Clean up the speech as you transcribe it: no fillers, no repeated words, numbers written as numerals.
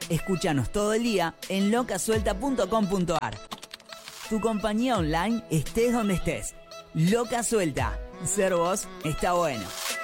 Escúchanos todo el día en locasuelta.com.ar. Tu compañía online estés donde estés. Loca Suelta. Ser vos está bueno.